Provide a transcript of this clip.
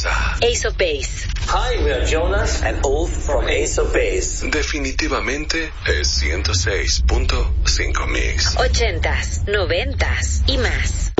comienza Ace of Base. Hi, we are Jonas and Ulf from Ace of Base. Definitivamente es 106.5 Mix. 80s, 90s y más.